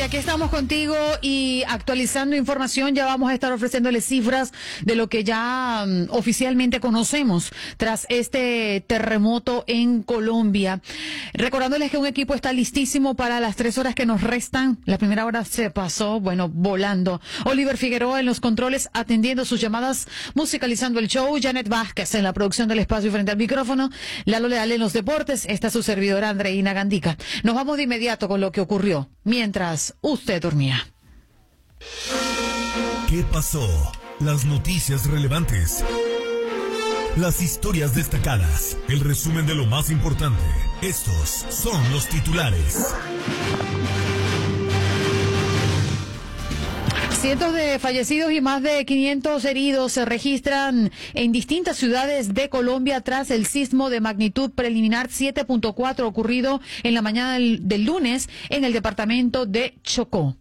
aquí estamos contigo y actualizando información. Ya vamos a estar ofreciéndoles cifras de lo que ya oficialmente conocemos tras este terremoto en Colombia. Recordándoles que un equipo está listísimo para las 3 horas que nos restan. La primera hora se pasó, volando. Oliver Figueroa en los controles atendiendo sus llamadas, musicalizando el show. Janet Vázquez en la producción del espacio frente al micrófono. Lalo Leal en los deportes. Está su servidora Andreina Gandica. Nos vamos de inmediato con lo que ocurrió mientras usted dormía. ¿Qué pasó? Las noticias relevantes. Las historias destacadas. El resumen de lo más importante. Estos son los titulares. Cientos de fallecidos y más de 500 heridos se registran en distintas ciudades de Colombia tras el sismo de magnitud preliminar 7.4 ocurrido en la mañana del lunes en el departamento de Chocó.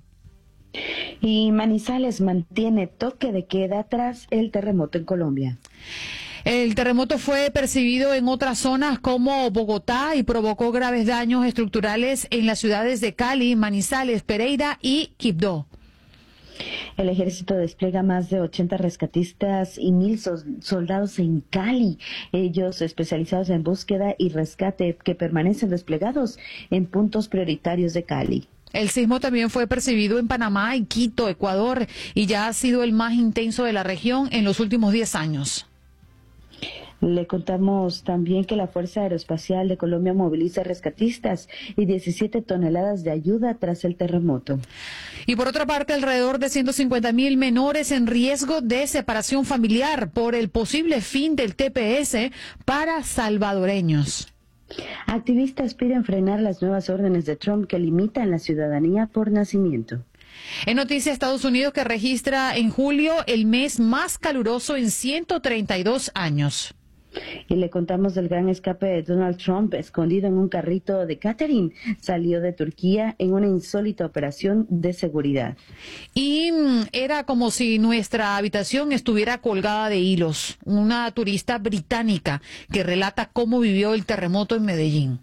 Y Manizales mantiene toque de queda tras el terremoto en Colombia. El terremoto fue percibido en otras zonas como Bogotá y provocó graves daños estructurales en las ciudades de Cali, Manizales, Pereira y Quibdó. El ejército despliega más de 80 rescatistas y 1.000 soldados en Cali, ellos especializados en búsqueda y rescate que permanecen desplegados en puntos prioritarios de Cali. El sismo también fue percibido en Panamá y Quito, Ecuador, y ya ha sido el más intenso de la región en los últimos 10 años. Le contamos también que la Fuerza Aeroespacial de Colombia moviliza rescatistas y 17 toneladas de ayuda tras el terremoto. Y por otra parte, alrededor de 150.000 menores en riesgo de separación familiar por el posible fin del TPS para salvadoreños. Activistas piden frenar las nuevas órdenes de Trump que limitan la ciudadanía por nacimiento. En noticias, Estados Unidos que registra en julio el mes más caluroso en 132 años. Y le contamos del gran escape de Donald Trump escondido en un carrito de catering. Salió de Turquía en una insólita operación de seguridad. Y era como si nuestra habitación estuviera colgada de hilos. Una turista británica que relata cómo vivió el terremoto en Medellín.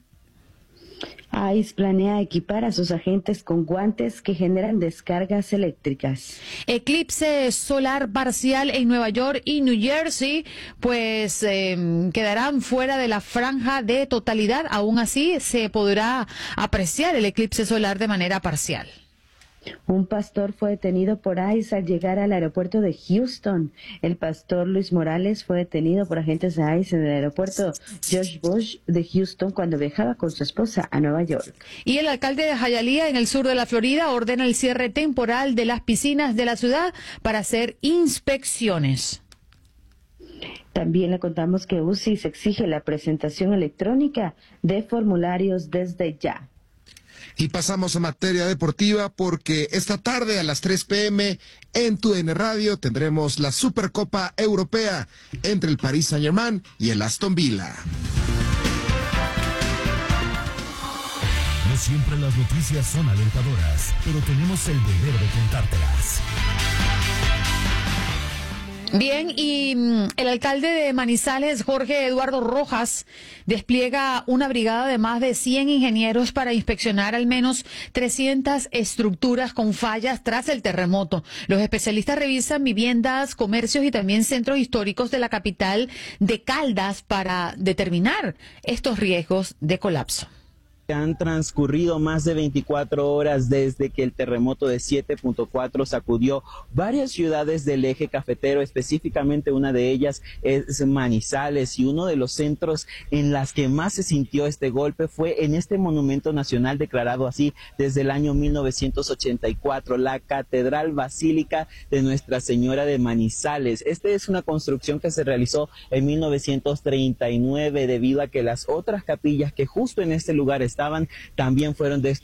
ICE planea equipar a sus agentes con guantes que generan descargas eléctricas. Eclipse solar parcial en Nueva York y New Jersey, pues quedarán fuera de la franja de totalidad. Aún así, se podrá apreciar el eclipse solar de manera parcial. Un pastor fue detenido por ICE al llegar al aeropuerto de Houston. El pastor Luis Morales fue detenido por agentes de ICE en el aeropuerto George Bush de Houston cuando viajaba con su esposa a Nueva York. Y el alcalde de Hialeah, en el sur de la Florida, ordena el cierre temporal de las piscinas de la ciudad para hacer inspecciones. También le contamos que UCIS exige la presentación electrónica de formularios desde ya. Y pasamos a materia deportiva porque esta tarde a las 3 p.m. en TUDN Radio tendremos la Supercopa Europea entre el Paris Saint-Germain y el Aston Villa. No siempre las noticias son alentadoras, pero tenemos el deber de contártelas. Bien, y el alcalde de Manizales, Jorge Eduardo Rojas, despliega una brigada de más de 100 ingenieros para inspeccionar al menos 300 estructuras con fallas tras el terremoto. Los especialistas revisan viviendas, comercios y también centros históricos de la capital de Caldas para determinar estos riesgos de colapso. Han transcurrido más de 24 horas desde que el terremoto de 7.4 sacudió varias ciudades del eje cafetero, específicamente una de ellas es Manizales, y uno de los centros en las que más se sintió este golpe fue en este monumento nacional declarado así desde el año 1984, la Catedral Basílica de Nuestra Señora de Manizales. Esta es una construcción que se realizó en 1939 debido a que las otras capillas que justo en este lugar estaban también fueron destruidas